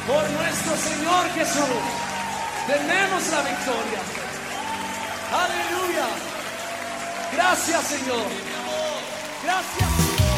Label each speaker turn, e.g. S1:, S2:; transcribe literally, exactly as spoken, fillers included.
S1: Por nuestro Señor Jesús tenemos la victoria. Aleluya. Gracias, Señor. Gracias.